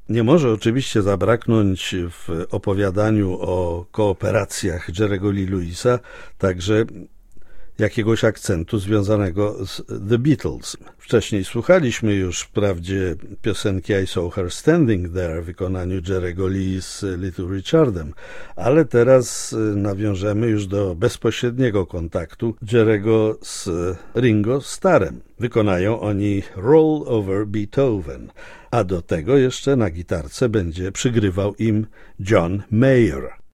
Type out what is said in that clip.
Nie może oczywiście zabraknąć w opowiadaniu o kooperacjach Jerry'ego Lee Lewisa także jakiegoś akcentu związanego z The Beatles. Wcześniej słuchaliśmy już wprawdzie piosenki I Saw Her Standing There w wykonaniu Jerry'ego Lee z Little Richardem, ale teraz nawiążemy już do bezpośredniego kontaktu Jerry'ego z Ringo Starrem. Wykonają oni Roll Over Beethoven, a do tego jeszcze na gitarce będzie przygrywał im John Mayer.